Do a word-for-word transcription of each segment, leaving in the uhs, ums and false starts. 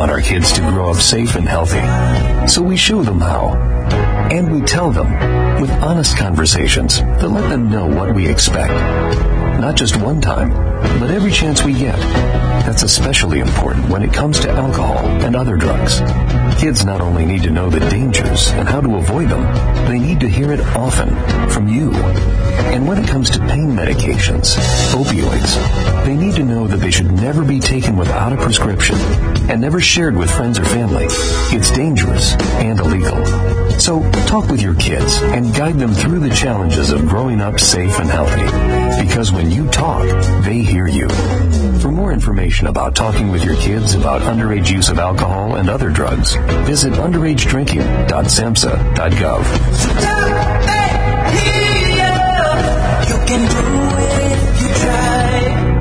want our kids to grow up safe and healthy. So we show them how. And we tell them with honest conversations that let them know what we expect. Not just one time, but every chance we get. That's especially important when it comes to alcohol and other drugs. Kids not only need to know the dangers and how to avoid them, they need to hear it often from you. And when it comes to pain medications, opioids, they need to know that they should never be taken without a prescription and never shared with friends or family. It's dangerous and illegal. So talk with your kids and guide them through the challenges of growing up safe and healthy. Because when you talk, they hear you. For more information about talking with your kids about underage use of alcohol and other drugs, visit underage drinking dot samhsa dot gov. You can do it if you try.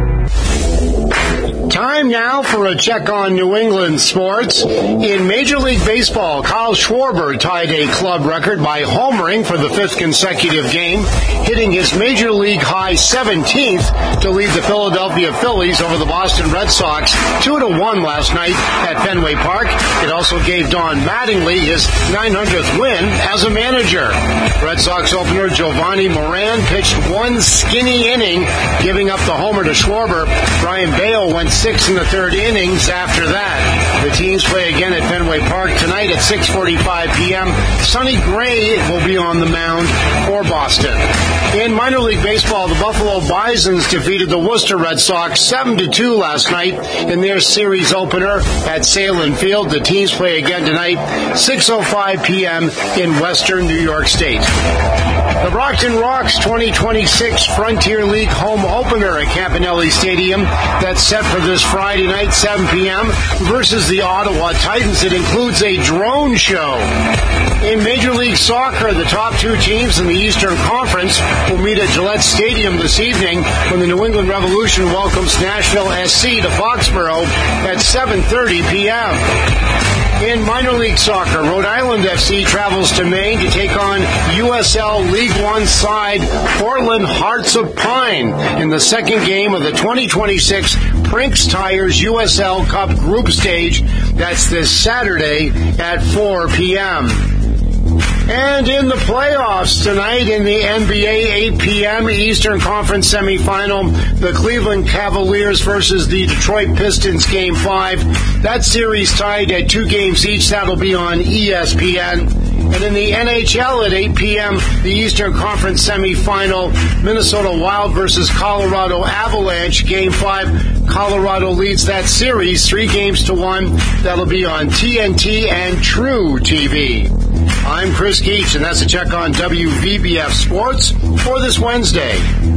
Time now for a check on New England sports. In Major League Baseball, Kyle Schwarber tied a club record by homering for the fifth consecutive game, hitting his Major League high seventeenth to lead the Philadelphia Phillies over the Boston Red Sox two to one last night at Fenway Park. It also gave Don Mattingly his nine hundredth win as a manager. Red Sox opener Giovanni Moran pitched one skinny inning, giving up the homer to Schwarber. Brian Bale went six in the third innings after that. The teams play again at Fenway Park tonight at six forty-five p.m. Sonny Gray will be on the mound for Boston. In minor league baseball, the Buffalo Bisons defeated the Worcester Red Sox seven to two last night in their series opener at Salem Field. The teams play again tonight, six oh five p.m. in western New York State. The Brockton Rock's twenty twenty-six Frontier League home opener at Campanelli Stadium that's set for this Friday night, seven p.m. versus the Ottawa Titans. It includes a drone show. In Major League Soccer, the top two teams in the Eastern Conference will meet at Gillette Stadium this evening when the New England Revolution welcomes Nashville S C to Foxborough at seven thirty p.m. In minor league soccer, Rhode Island F C travels to Maine to take on U S L League One side Portland Hearts of Pine in the second game of the twenty twenty-six Brinks Tires U S L Cup Group Stage. That's this Saturday at four p.m. And in the playoffs tonight in the N B A, eight p.m. Eastern Conference semifinal, the Cleveland Cavaliers versus the Detroit Pistons, Game five. That series tied at two games each. That'll be on E S P N. And in the N H L at eight p.m., the Eastern Conference semifinal, Minnesota Wild versus Colorado Avalanche, Game five. Colorado leads that series three games to one. That'll be on T N T and True T V. I'm Chris Keach, and that's a check on W V B F Sports for this Wednesday.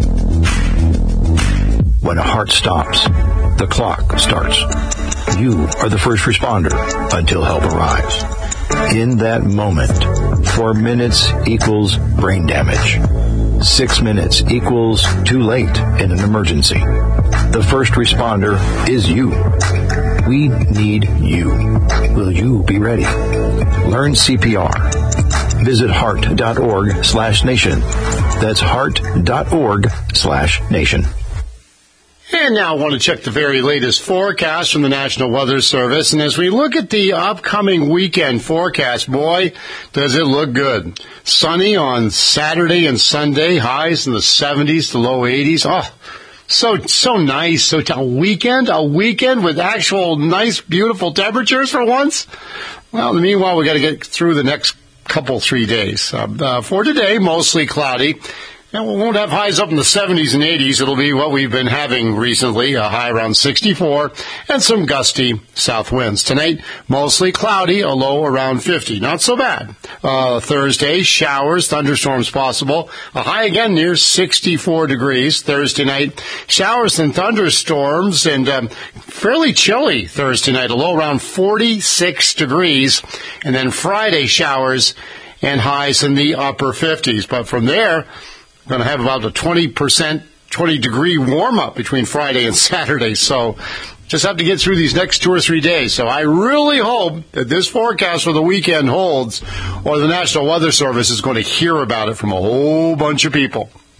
When a heart stops, the clock starts. You are the first responder until help arrives. In that moment, four minutes equals brain damage. Six minutes equals too late in an emergency. The first responder is you. We need you. Will you be ready? Learn C P R. Visit heart.org slash nation. That's heart.org slash nation. And now I want to check the very latest forecast from the National Weather Service. And as we look at the upcoming weekend forecast, boy, does it look good. Sunny on Saturday and Sunday, highs in the seventies to low eighties. Oh, so, so nice. So a weekend, a weekend with actual nice, beautiful temperatures for once. Well, meanwhile, we got to get through the next couple, three days. Uh, uh, for today, mostly cloudy. And we won't have highs up in the seventies and eighties. It'll be what we've been having recently, a high around sixty-four, and some gusty south winds. Tonight, mostly cloudy, a low around fifty. Not so bad. Uh, Thursday, showers, thunderstorms possible. A high again near sixty-four degrees. Thursday night, showers and thunderstorms, and um, fairly chilly Thursday night, a low around forty-six degrees. And then Friday, showers and highs in the upper fifties. But from there, going to have about a twenty percent, twenty degree warm up between Friday and Saturday. So just have to get through these next two or three days. So I really hope that this forecast for the weekend holds, or the National Weather Service is going to hear about it from a whole bunch of people.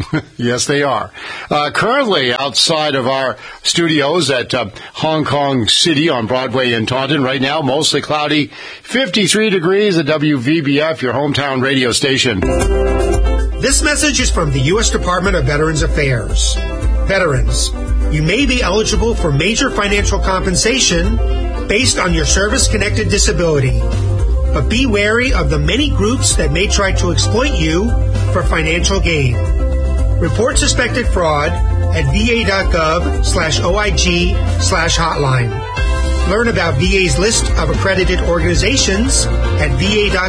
Yes, they are. Uh, currently outside of our studios at uh, Hong Kong City on Broadway in Taunton. Right now, mostly cloudy, fifty-three degrees at W V B F, your hometown radio station. This message is from the U S Department of Veterans Affairs. Veterans, you may be eligible for major financial compensation based on your service-connected disability. But be wary of the many groups that may try to exploit you for financial gain. Report suspected fraud at va.gov slash OIG slash hotline. Learn about V A's list of accredited organizations at va dot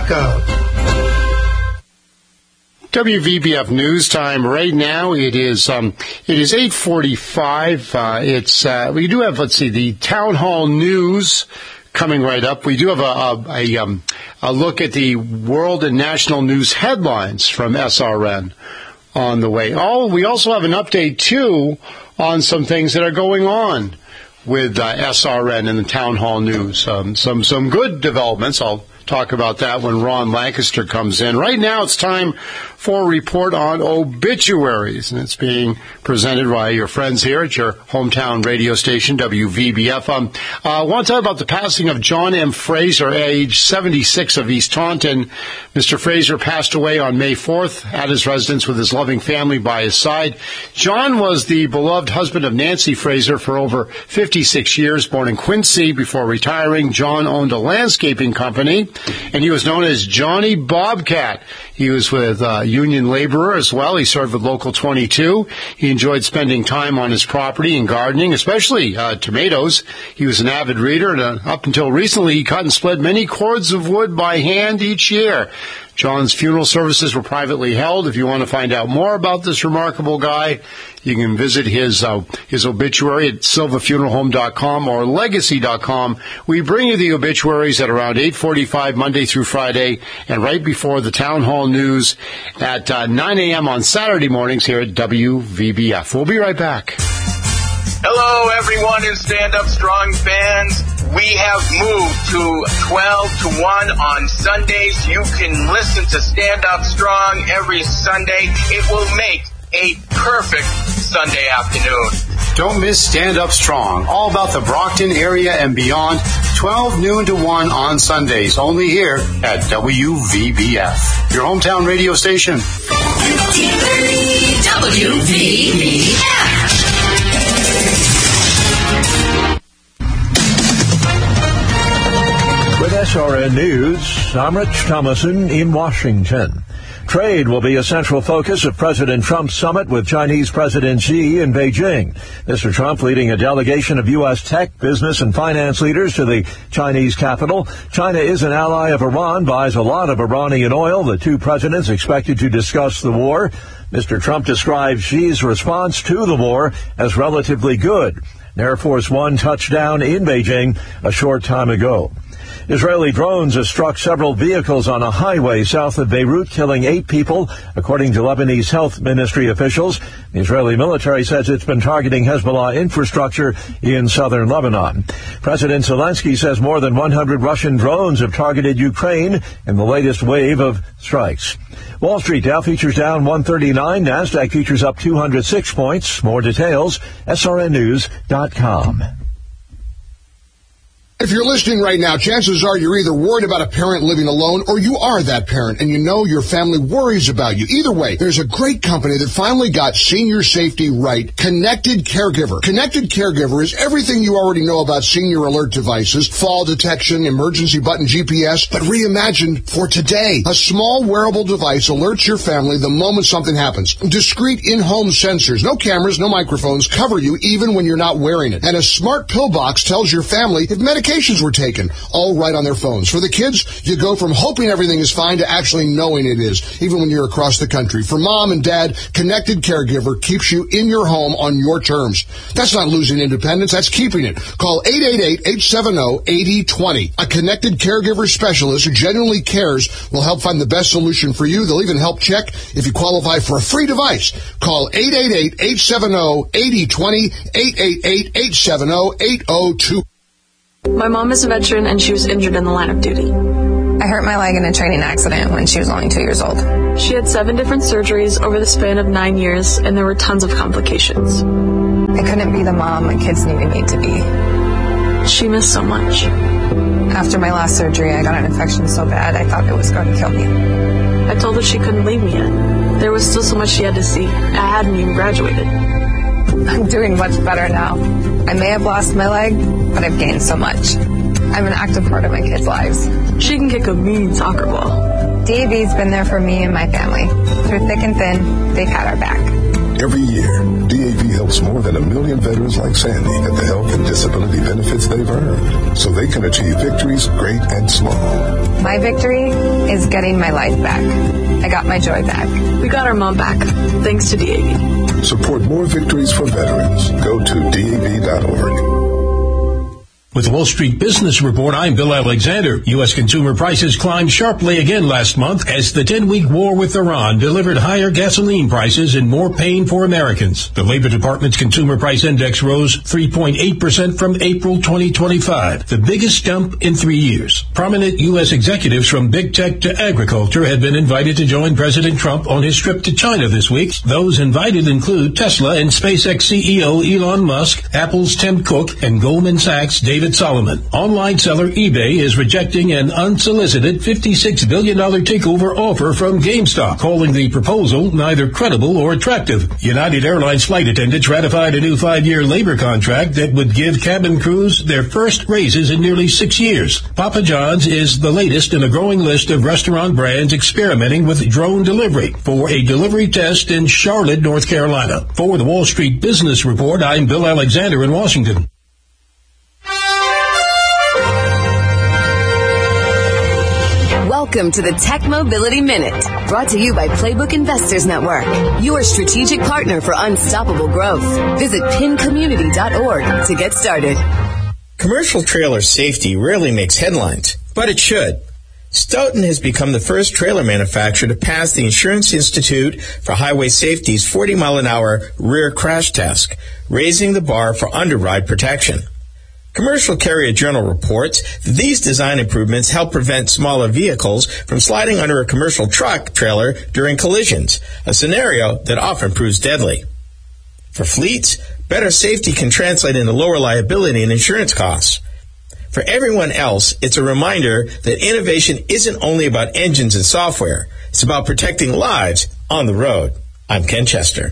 gov. W V B F News Time right now. It is um, it is eight forty-five. Uh, it's uh, we do have let's see the town hall news coming right up. We do have a a, a, um, a look at the world and national news headlines from S R N on the way. Oh, we also have an update too on some things that are going on with uh, S R N and the town hall news. Um, some some good developments. I'll talk about that when Ron Lancaster comes in. Right now it's time for a report on obituaries, and it's being presented by your friends here at your hometown radio station, W V B F. Um, uh, I want to talk about the passing of John M. Fraser, age seventy-six, of East Taunton. Mister Fraser passed away on May fourth at his residence with his loving family by his side. John was the beloved husband of Nancy Fraser for over fifty-six years. Born in Quincy before retiring, John owned a landscaping company, and he was known as Johnny Bobcat. He was with uh, Union Laborer as well. He served with Local twenty-two. He enjoyed spending time on his property and gardening, especially uh, tomatoes. He was an avid reader, and uh, up until recently, he cut and split many cords of wood by hand each year. John's funeral services were privately held. If you want to find out more about this remarkable guy, you can visit his uh, his obituary at silva funeral home dot com or legacy dot com. We bring you the obituaries at around eight forty-five Monday through Friday, and right before the town hall news at uh, nine a.m. on Saturday mornings here at W V B F. We'll be right back. Hello, everyone in Stand Up Strong fans. We have moved to twelve to one on Sundays. You can listen to Stand Up Strong every Sunday. It will make a perfect Sunday afternoon. Don't miss Stand Up Strong, all about the Brockton area and beyond, twelve noon to one on Sundays, only here at W V B F, your hometown radio station. fifteen thirty W V B F. With S R N News, I'm Rich Thomason in Washington. Trade will be a central focus of President Trump's summit with Chinese President Xi in Beijing. Mister Trump leading a delegation of U S tech, business, and finance leaders to the Chinese capital. China is an ally of Iran, buys a lot of Iranian oil. The two presidents expected to discuss the war. Mister Trump described Xi's response to the war as relatively good. Air Force One touched down in Beijing a short time ago. Israeli drones have struck several vehicles on a highway south of Beirut, killing eight people, according to Lebanese health ministry officials. The Israeli military says it's been targeting Hezbollah infrastructure in southern Lebanon. President Zelensky says more than one hundred Russian drones have targeted Ukraine in the latest wave of strikes. Wall Street Dow futures down one thirty-nine. NASDAQ futures up two hundred six points. More details, S R N news dot com. If you're listening right now, chances are you're either worried about a parent living alone or you are that parent and you know your family worries about you. Either way, there's a great company that finally got senior safety right, Connected Caregiver. Connected Caregiver is everything you already know about senior alert devices, fall detection, emergency button G P S, but reimagined for today. A small wearable device alerts your family the moment something happens. Discreet in-home sensors, no cameras, no microphones, cover you even when you're not wearing it. And a smart pill box tells your family if medication were taken, all right on their phones. For the kids, you go from hoping everything is fine to actually knowing it is, even when you're across the country. For mom and dad, Connected Caregiver keeps you in your home on your terms. That's not losing independence, that's keeping it. Call eight eight eight, eight seven zero, eight zero two zero. A Connected Caregiver specialist who genuinely cares will help find the best solution for you. They'll even help check if you qualify for a free device. Call eight eight eight, eight seven zero, eight zero two zero, eight eight eight, eight seven zero, eight zero two zero. My mom is a veteran and she was injured in the line of duty. I hurt my leg in a training accident when she was only two years old. She had seven different surgeries over the span of nine years, and there were tons of complications. I couldn't be the mom my kids needed me to be. She missed so much. After my last surgery, I got an infection so bad I thought it was going to kill me. I told her she couldn't leave me yet. There was still so much she had to see. I hadn't even graduated. I'm doing much better now. I may have lost my leg, but I've gained so much. I'm an active part of my kids' lives. She can kick a mean soccer ball. D A V's been there for me and my family. Through thick and thin, they've had our back. Every year, D A V helps more than a million veterans like Sandy get the health and disability benefits they've earned, so they can achieve victories great and small. My victory is getting my life back. I got my joy back. We got our mom back, thanks to D A V. Support more victories for veterans. Go to D A V dot org. With the Wall Street Business Report, I'm Bill Alexander. U S consumer prices climbed sharply again last month as the ten-week war with Iran delivered higher gasoline prices and more pain for Americans. The Labor Department's Consumer Price Index rose three point eight percent from April twenty twenty-five, the biggest jump in three years. Prominent U S executives from big tech to agriculture have been invited to join President Trump on his trip to China this week. Those invited include Tesla and SpaceX C E O Elon Musk, Apple's Tim Cook, and Goldman Sachs' David Solomon. Online seller eBay is rejecting an unsolicited fifty-six billion dollars takeover offer from GameStop, calling the proposal neither credible or attractive. United Airlines flight attendants ratified a new five-year labor contract that would give cabin crews their first raises in nearly six years. Papa John's is the latest in a growing list of restaurant brands experimenting with drone delivery for a delivery test in Charlotte, North Carolina. For the Wall Street Business Report, I'm Bill Alexander in Washington. Welcome to the Tech Mobility Minute, brought to you by Playbook Investors Network, your strategic partner for unstoppable growth. Visit pin community dot org to get started. Commercial trailer safety rarely makes headlines, but it should. Stoughton has become the first trailer manufacturer to pass the Insurance Institute for Highway Safety's forty mile an hour rear crash test, raising the bar for underride protection. Commercial Carrier Journal reports that these design improvements help prevent smaller vehicles from sliding under a commercial truck trailer during collisions, a scenario that often proves deadly. For fleets, better safety can translate into lower liability and insurance costs. For everyone else, it's a reminder that innovation isn't only about engines and software. It's about protecting lives on the road. I'm Ken Chester.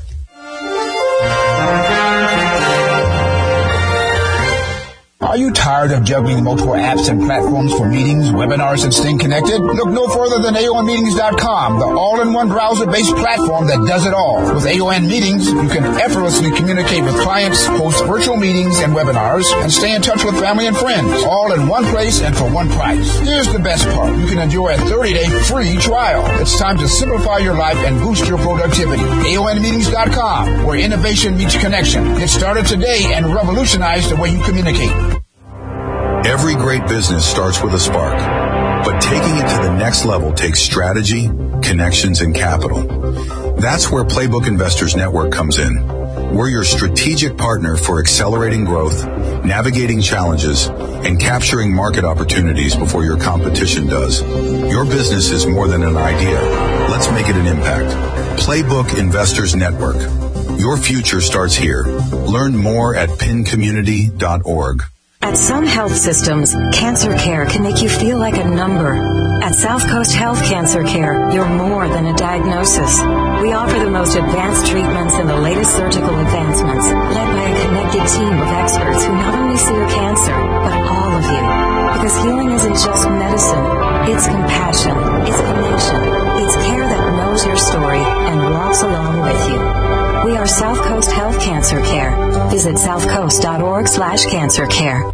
Are you tired of juggling multiple apps and platforms for meetings, webinars, and staying connected? Look no further than A O N meetings dot com, the all-in-one browser-based platform that does it all. With A O N Meetings, you can effortlessly communicate with clients, host virtual meetings and webinars, and stay in touch with family and friends, all in one place and for one price. Here's the best part. You can enjoy a thirty day free trial. It's time to simplify your life and boost your productivity. A O N meetings dot com, where innovation meets connection. Get started today and revolutionize the way you communicate. Every great business starts with a spark, but taking it to the next level takes strategy, connections, and capital. That's where Playbook Investors Network comes in. We're your strategic partner for accelerating growth, navigating challenges, and capturing market opportunities before your competition does. Your business is more than an idea. Let's make it an impact. Playbook Investors Network. Your future starts here. Learn more at pin community dot org. At some health systems, cancer care can make you feel like a number. At South Coast Health Cancer Care, you're more than a diagnosis. We offer the most advanced treatments and the latest surgical advancements, led by a connected team of experts who not only see your cancer, but all of you. Because healing isn't just medicine. It's compassion. It's connection. It's care that knows your story and walks along with you. We are South Coast Health Cancer Care. Visit southcoast.org slash cancer care.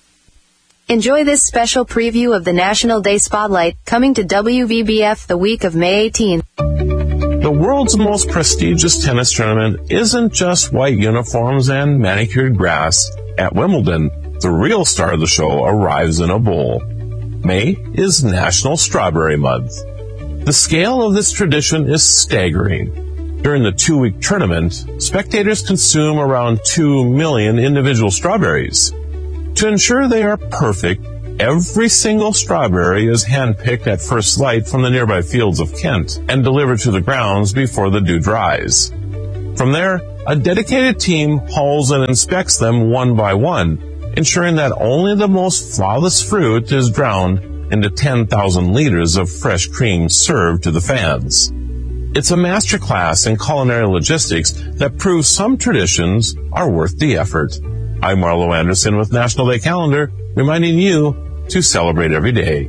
Enjoy this special preview of the National Day Spotlight coming to W V B F the week of May eighteenth. The world's most prestigious tennis tournament isn't just white uniforms and manicured grass. At Wimbledon, the real star of the show arrives in a bowl. May is National Strawberry Month. The scale of this tradition is staggering. During the two-week tournament, spectators consume around two million individual strawberries. To ensure they are perfect, Every single strawberry is handpicked at first light from the nearby fields of Kent and delivered to the grounds before the dew dries. From there, a dedicated team hauls and inspects them one by one, ensuring that only the most flawless fruit is drowned into ten thousand liters of fresh cream served to the fans. It's a masterclass in culinary logistics that proves some traditions are worth the effort. I'm Marlo Anderson with National Day Calendar, reminding you to celebrate every day.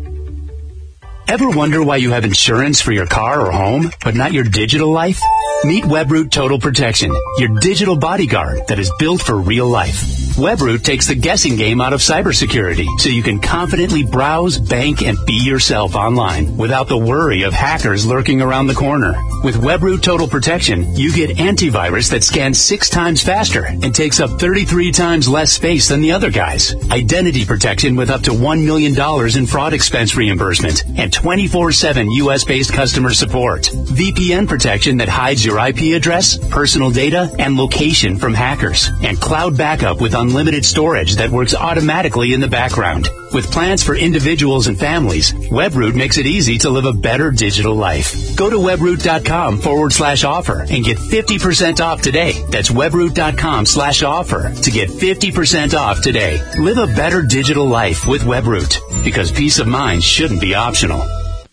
Ever wonder why you have insurance for your car or home, but not your digital life? Meet Webroot Total Protection, your digital bodyguard that is built for real life. Webroot takes the guessing game out of cybersecurity, so you can confidently browse, bank, and be yourself online without the worry of hackers lurking around the corner. With Webroot Total Protection, you get antivirus that scans six times faster and takes up thirty-three times less space than the other guys. Identity protection with up to one million dollars in fraud expense reimbursement and twenty-four seven U S-based customer support. V P N protection that hides your I P address, personal data, and location from hackers. And cloud backup with unlimited storage that works automatically in the background. With plans for individuals and families, Webroot makes it easy to live a better digital life. Go to webroot.com forward slash offer and get fifty percent off today. That's webroot.com slash offer to get fifty percent off today. Live a better digital life with Webroot, because peace of mind shouldn't be optional.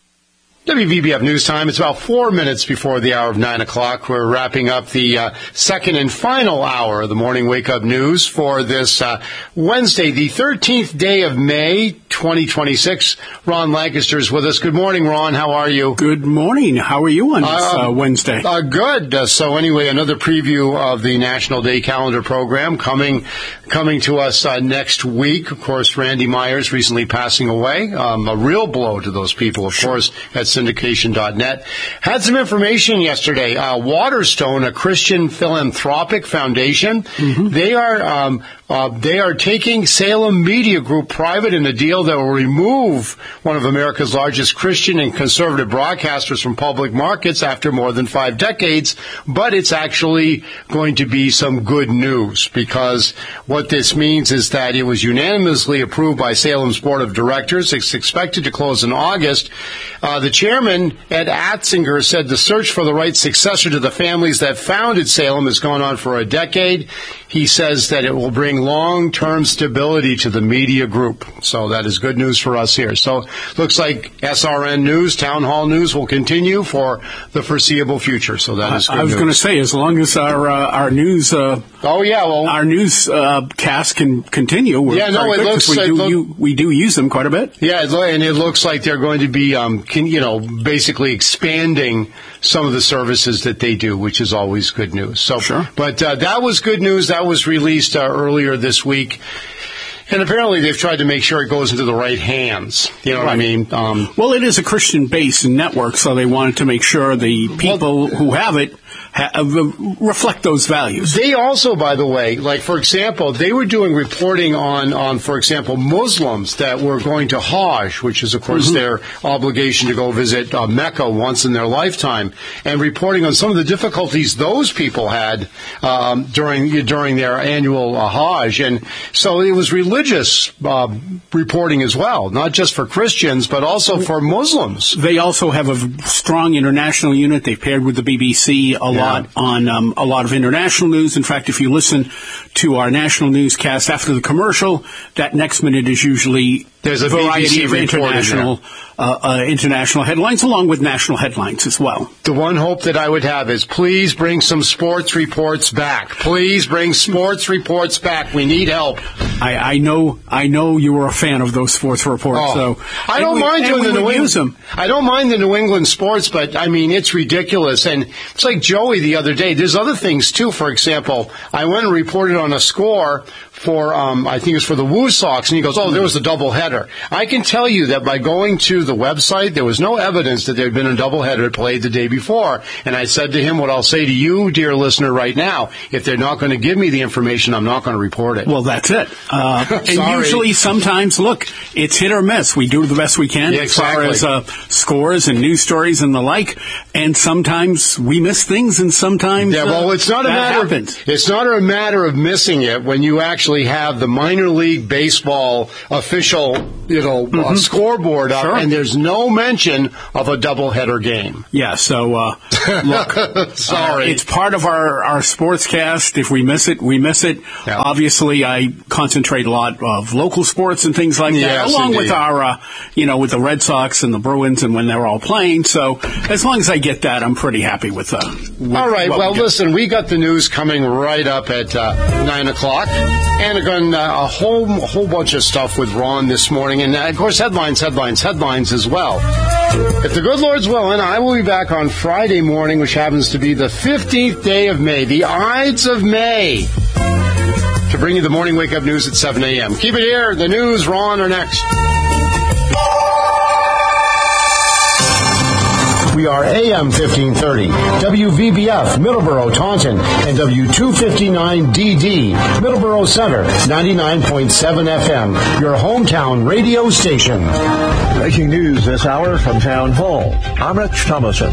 W V B F News Time. It's about four minutes before the hour of nine o'clock. We're wrapping up the uh, second and final hour of the morning wake-up news for this uh, Wednesday, the thirteenth day of May, twenty twenty-six. Ron Lancaster is with us. Good morning, Ron. How are you? Good morning. How are you on this uh, uh, Wednesday? Uh, good. Uh, so anyway, another preview of the National Day Calendar program coming coming to us uh, next week. Of course, Randy Myers recently passing away. Um, a real blow to those people, of sure. course, at syndication dot net. Had some information yesterday. Uh, Waterstone, a Christian philanthropic foundation, mm-hmm. they are um, uh, they are taking Salem Media Group private in a deal that will remove one of America's largest Christian and conservative broadcasters from public markets after more than five decades. But it's actually going to be some good news, because what this means is that it was unanimously approved by Salem's board of directors. It's expected to close in August. Uh, the chairman, Ed Atzinger, said the search for the right successor to the families that founded Salem has gone on for a decade. He says that it will bring long-term stability to the media group. So that is good news for us here. So looks like S R N News, Town Hall News will continue for the foreseeable future. So that is good I was news. going to say, as long as our uh, our news uh, oh yeah well our news uh, cast can continue. We're yeah no it good, looks we it do look, you, we do use them quite a bit. Yeah, and it looks like they're going to be um can, you know basically expanding some of the services that they do, which is always good news. So, sure. But uh, that was good news. That was released uh, earlier this week. And apparently they've tried to make sure it goes into the right hands. You know right. what I mean? Um, well, it is a Christian-based network, so they wanted to make sure the people well, who have it ha- reflect those values. They also, by the way, like, for example, they were doing reporting on, on for example, Muslims that were going to Hajj, which is, of course, mm-hmm. their obligation to go visit uh, Mecca once in their lifetime, and reporting on some of the difficulties those people had um, during during their annual uh, Hajj. And so it was religious. Religious uh, reporting as well, not just for Christians, but also for Muslims. They also have a strong international unit. They've paired with the B B C a yeah. lot on um, a lot of international news. In fact, if you listen to our national newscast after the commercial, that next minute is usually There's a variety B B C of international uh, uh, international headlines, along with national headlines as well. The one hope that I would have is, please bring some sports reports back. Please bring sports reports back. We need help. I, I know, I know you were a fan of those sports reports. Oh, so I don't we, mind doing the New England. Them. I don't mind the New England sports, but I mean it's ridiculous. And it's like Joey the other day. There's other things too. For example, I went and reported on a score for, um, I think it was for the Woo Sox, and he goes, oh, there was a doubleheader. I can tell you that by going to the website, there was no evidence that there had been a doubleheader played the day before. And I said to him, what I'll say to you, dear listener, right now, if they're not going to give me the information, I'm not going to report it. Well, that's it. Uh, and usually, sometimes, look, it's hit or miss. We do the best we can yeah, as exactly. far as uh, scores and news stories and the like. And sometimes we miss things, and sometimes yeah. Well, it's not uh, a matter. Happens. Of, it's not a matter of missing it when you actually actually have the minor league baseball official, you know, mm-hmm. uh, scoreboard up, sure. and there's no mention of a doubleheader game. Yeah, so, uh, look. Sorry. Uh, it's part of our, our sportscast. If we miss it, we miss it. Yeah. Obviously, I concentrate a lot of local sports and things like that, yes, along indeed. with our, uh, you know, with the Red Sox and the Bruins and when they're all playing. So as long as I get that, I'm pretty happy with uh with all right, well, we listen, we got the news coming right up at uh, nine o'clock. And again, uh, a whole a whole bunch of stuff with Ron this morning. And, uh, of course, headlines, headlines, headlines as well. If the good Lord's willing, I will be back on Friday morning, which happens to be the fifteenth day of May, the Ides of May, to bring you the morning wake-up news at seven a.m. Keep it here. The news, Ron, are next. We are A M fifteen thirty, W V B F, Middleborough, Taunton, and W two fifty-nine D D, Middleborough Center, ninety-nine point seven F M, your hometown radio station. Breaking news this hour from Town Hall. I'm Rich Thomason.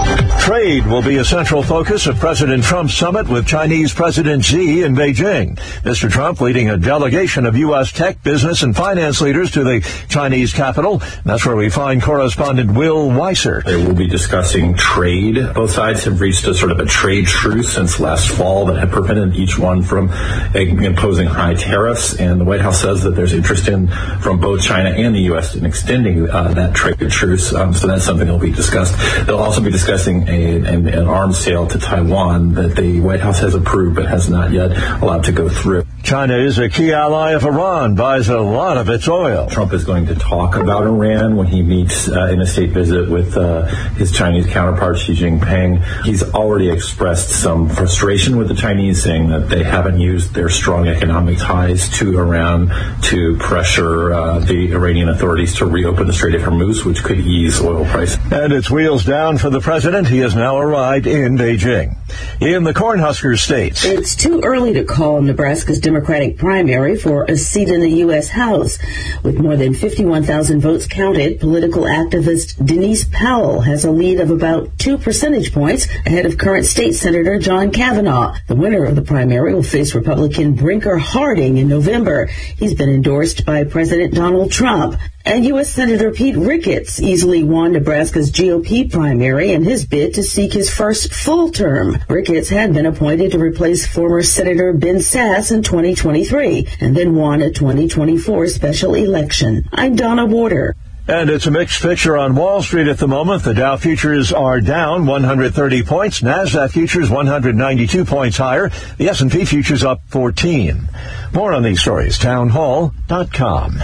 Trade will be a central focus of President Trump's summit with Chinese President Xi in Beijing. Mister Trump leading a delegation of U S tech, business, and finance leaders to the Chinese capital. That's where we find correspondent Will Weiser. They will be discussing trade. Both sides have reached a sort of a trade truce since last fall that had prevented each one from imposing high tariffs. And the White House says that there's interest in from both China and the U S in extending uh, that trade truce. Um, so that's something that will be discussed. They'll also be discussing a, an, an arms sale to Taiwan that the White House has approved but has not yet allowed to go through. China is a key ally of Iran, buys a lot of its oil. Trump is going to talk about Iran when he meets uh, in a state visit with uh, his Chinese counterpart, Xi Jinping. He's already expressed some frustration with the Chinese, saying that they haven't used their strong economic ties to Iran to pressure uh, the Iranian authorities to reopen the Strait of Hormuz, which could ease oil prices. And it's wheels down for the president. He has now arrived in Beijing. In the Cornhusker states. It's too early to call Nebraska's Democratic primary for a seat in the U S House. With more than fifty-one thousand votes counted, political activist Denise Powell has a lead of about two percentage points ahead of current state senator John Kavanaugh. The winner of the primary will face Republican Brinker Harding in November. He's been endorsed by President Donald Trump. And U S Senator Pete Ricketts easily won Nebraska's G O P primary in his bid to seek his first full term. Ricketts had been appointed to replace former Senator Ben Sasse in twenty twenty-three and then won a twenty twenty-four special election. I'm Donna Warder. And it's a mixed picture on Wall Street at the moment. The Dow futures are down one hundred thirty points. NASDAQ futures one hundred ninety-two points higher. The S and P futures up fourteen. More on these stories, townhall dot com.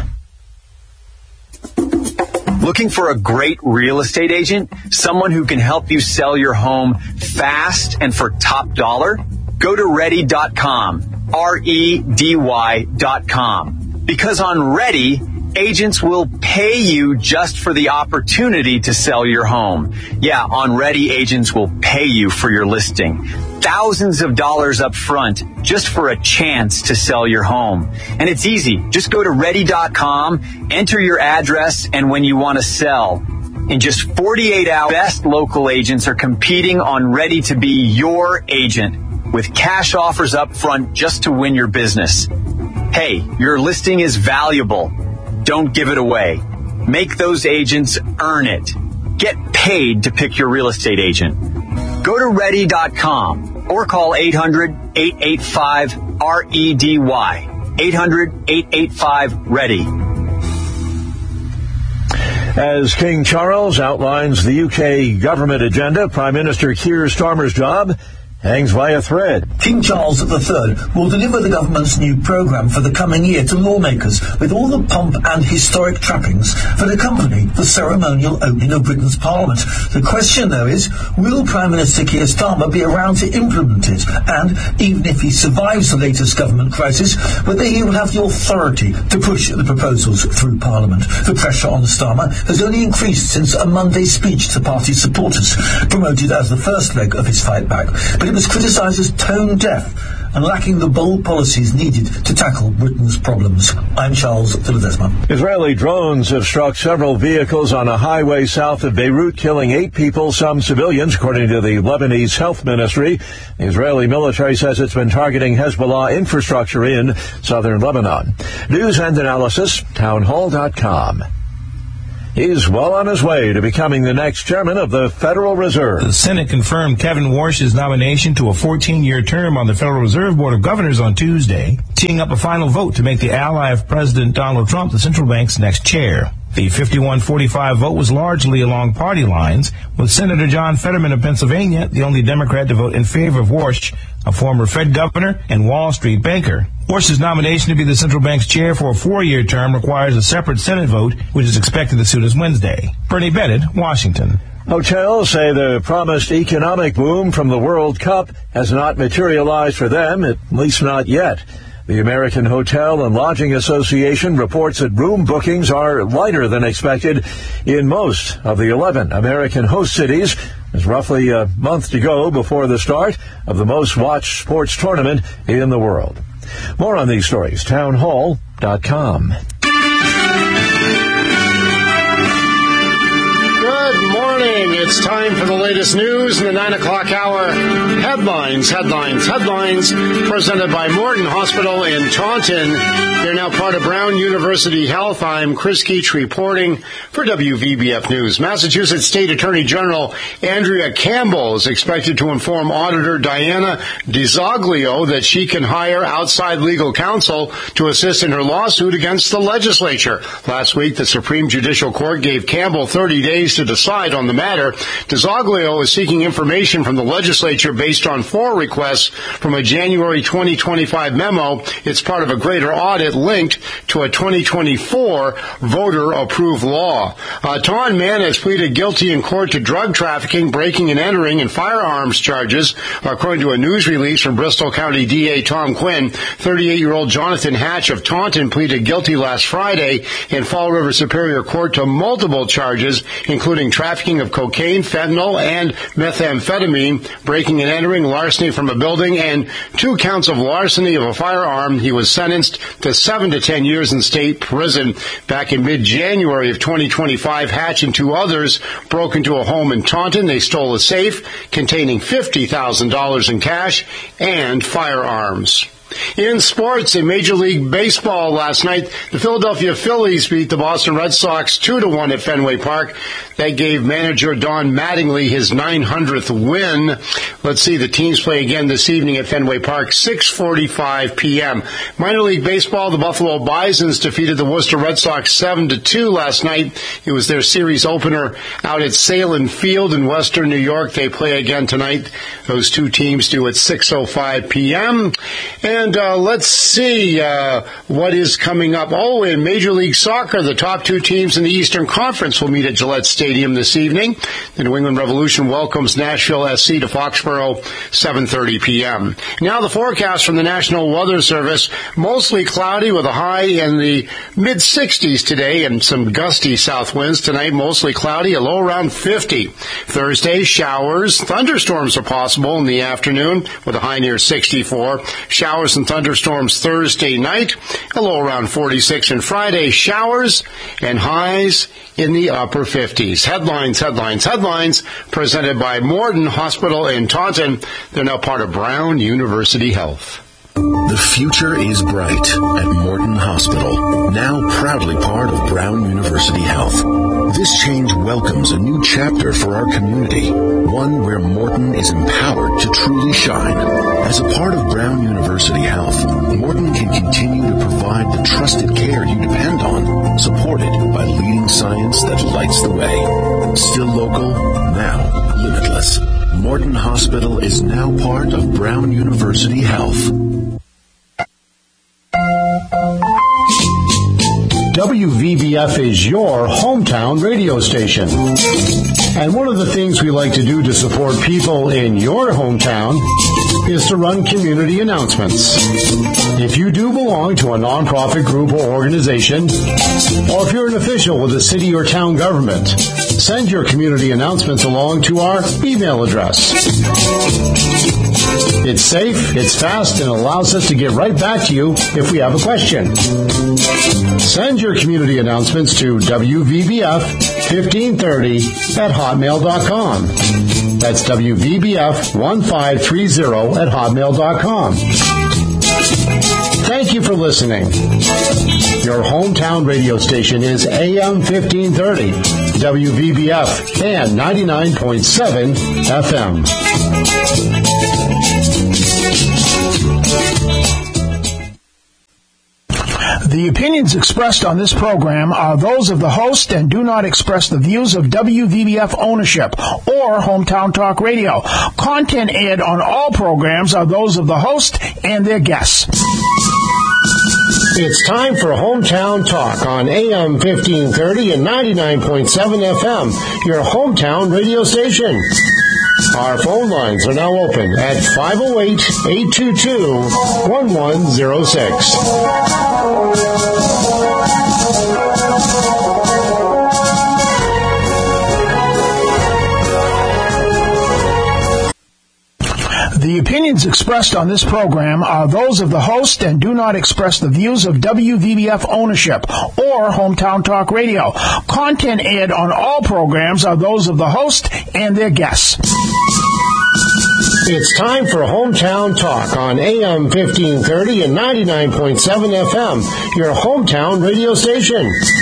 Looking for a great real estate agent? Someone who can help you sell your home fast and for top dollar? Go to ready dot com. R E D Y dot com. Because on Ready, agents will pay you just for the opportunity to sell your home. Yeah, on Ready, agents will pay you for your listing. Thousands of dollars up front just for a chance to sell your home. And it's easy. Just go to ready dot com, enter your address, and when you want to sell. In just forty-eight hours, best local agents are competing on Ready to be your agent with cash offers up front just to win your business. Hey, your listing is valuable. Don't give it away. Make those agents earn it. Get paid to pick your real estate agent. Go to ready dot com or call eight hundred, eight eight five, R E D Y. eight hundred, eight eight five, READY. As King Charles outlines the U K government agenda, Prime Minister Keir Starmer's job hangs by a thread. King Charles the Third will deliver the government's new programme for the coming year to lawmakers with all the pomp and historic trappings that accompany the ceremonial opening of Britain's Parliament. The question, though, is, will Prime Minister Keir Starmer be around to implement it? And, even if he survives the latest government crisis, whether he will have the authority to push the proposals through Parliament. The pressure on Starmer has only increased since a Monday speech to party supporters, promoted as the first leg of his fight back. But it was criticised as tone-deaf and lacking the bold policies needed to tackle Britain's problems. I'm Charles Philadesma. Israeli drones have struck several vehicles on a highway south of Beirut, killing eight people, some civilians, according to the Lebanese Health Ministry. The Israeli military says it's been targeting Hezbollah infrastructure in southern Lebanon. News and analysis, townhall dot com. He's well on his way to becoming the next chairman of the Federal Reserve. The Senate confirmed Kevin Warsh's nomination to a fourteen-year term on the Federal Reserve Board of Governors on Tuesday, teeing up a final vote to make the ally of President Donald Trump the central bank's next chair. The fifty-one forty-five vote was largely along party lines, with Senator John Fetterman of Pennsylvania the only Democrat to vote in favor of Warsh, a former Fed governor and Wall Street banker. Warsh's nomination to be the central bank's chair for a four-year term requires a separate Senate vote, which is expected as soon as Wednesday. Bernie Bennett, Washington. Hotels say the promised economic boom from the World Cup has not materialized for them, at least not yet. The American Hotel and Lodging Association reports that room bookings are lighter than expected in most of the eleven American host cities. There's roughly a month to go before the start of the most-watched sports tournament in the world. More on these stories, townhall dot com. Good morning. It's time for the latest news in the nine o'clock hour. Headlines, headlines, headlines, presented by Morton Hospital in Taunton. They're now part of Brown University Health. I'm Chris Keach reporting for W V B F News. Massachusetts State Attorney General Andrea Campbell is expected to inform Auditor Diana DiZoglio that she can hire outside legal counsel to assist in her lawsuit against the legislature. Last week, the Supreme Judicial Court gave Campbell thirty days to decide on the matter. DiZoglio is seeking information from the legislature based on four requests from a January twenty twenty-five memo. It's part of a greater audit linked to a twenty twenty-four voter-approved law. Uh, Ton Mann has pleaded guilty in court to drug trafficking, breaking and entering, and firearms charges. According to a news release from Bristol County D A Tom Quinn, thirty-eight-year-old Jonathan Hatch of Taunton pleaded guilty last Friday in Fall River Superior Court to multiple charges, including trafficking of cocaine, fentanyl, and methamphetamine, breaking and entering, larceny from a building, and two counts of larceny of a firearm. He was sentenced to seven to ten years in state prison. Back in mid-January of twenty twenty-five, Hatch and two others broke into a home in Taunton. They stole a safe containing fifty thousand dollars in cash and firearms. In sports, in Major League Baseball last night, the Philadelphia Phillies beat the Boston Red Sox two to one at Fenway Park. That gave manager Don Mattingly his nine hundredth win. Let's see, the teams play again this evening at Fenway Park, six forty-five p.m. Minor League Baseball, the Buffalo Bisons defeated the Worcester Red Sox seven to two last night. It was their series opener out at Salem Field in western New York. They play again tonight. Those two teams do at six oh five p.m. And And uh, let's see uh, what is coming up. Oh, in Major League Soccer, the top two teams in the Eastern Conference will meet at Gillette Stadium this evening. The New England Revolution welcomes Nashville S C to Foxborough, seven thirty p.m. Now the forecast from the National Weather Service. Mostly cloudy with a high in the mid-sixties today and some gusty south winds. Tonight, mostly cloudy, a low around fifty. Thursday, showers. Thunderstorms are possible in the afternoon with a high near sixty-four. Showers and thunderstorms Thursday night, a low around forty-six, and Friday showers and highs in the upper fifties. Headlines, headlines, headlines, presented by Morton Hospital in Taunton. They're now part of Brown University Health. The future is bright at Morton Hospital, now proudly part of Brown University Health. This change welcomes a new chapter for our community, one where Morton is empowered to truly shine. As a part of Brown University Health, Morton can continue to provide the trusted care you depend on, supported by leading science that lights the way. Still local, now limitless. Morton Hospital is now part of Brown University W V B F is your hometown radio station. And one of the things we like to do to support people in your hometown is to run community announcements. If you do belong to a nonprofit group or organization, or if you're an official with a city or town government, send your community announcements along to our email address. It's safe, it's fast, and allows us to get right back to you if we have a question. Send your community announcements to W V B F fifteen thirty at hotmail dot com. That's W V B F fifteen thirty at hotmail dot com. Thank you for listening. Your hometown radio station is A M fifteen thirty, W V B F, and ninety-nine point seven F M. The opinions expressed on this program are those of the host and do not express the views of W V B F ownership or Hometown Talk Radio. Content aired on all programs are those of the host and their guests. It's time for Hometown Talk on A M fifteen thirty and ninety-nine point seven F M, your hometown radio station. Our phone lines are now open at five oh eight, eight two two, one one oh six. The opinions expressed on this program are those of the host and do not express the views of W V B F ownership or Hometown Talk Radio. Content aired on all programs are those of the host and their guests. It's time for Hometown Talk on A M fifteen thirty and ninety-nine point seven F M, your hometown radio station.